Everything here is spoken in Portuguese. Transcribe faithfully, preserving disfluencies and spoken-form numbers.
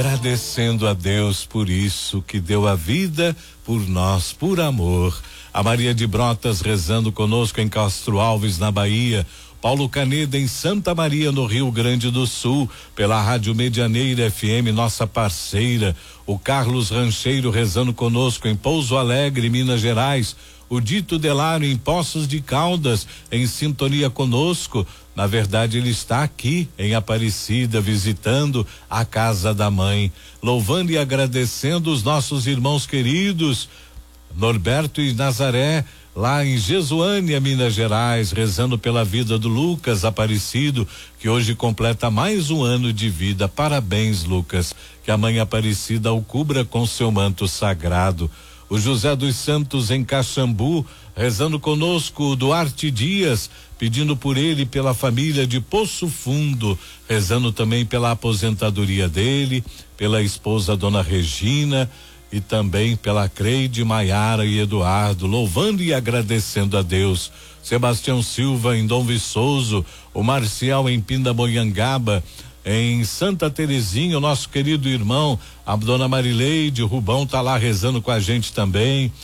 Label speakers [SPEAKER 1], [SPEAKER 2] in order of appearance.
[SPEAKER 1] Agradecendo a Deus por isso, que deu a vida por nós, por amor. A Maria de Brotas rezando conosco em Castro Alves, na Bahia. Paulo Caneda em Santa Maria, no Rio Grande do Sul, pela Rádio Medianeira F M, nossa parceira. O Carlos Rancheiro rezando conosco em Pouso Alegre, Minas Gerais. O Dito Delário em Poços de Caldas, em sintonia conosco. Na verdade, ele está aqui em Aparecida, visitando a casa da mãe, louvando e agradecendo os nossos irmãos queridos, Norberto e Nazaré, lá em Jesuânia, Minas Gerais, rezando pela vida do Lucas Aparecido, que hoje completa mais um ano de vida. Parabéns, Lucas, que a mãe Aparecida o cubra com seu manto sagrado. O José dos Santos em Caxambu, rezando conosco, o Duarte Dias, pedindo por ele e pela família de Poço Fundo, rezando também pela aposentadoria dele, pela esposa Dona Regina e também pela Creide, Maiara e Eduardo, louvando e agradecendo a Deus. Sebastião Silva em Dom Viçoso, o Marcial em Pindamonhangaba, em Santa Terezinha, o nosso querido irmão, a Dona Marileide, o Rubão tá lá rezando com a gente também.